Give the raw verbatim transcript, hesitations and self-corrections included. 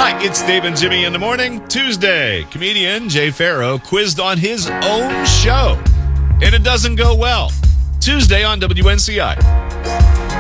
Hi, it's Dave and Jimmy in the morning. Tuesday, comedian Jay Farrow quizzed on his own show, and it doesn't go well. Tuesday on W N C I.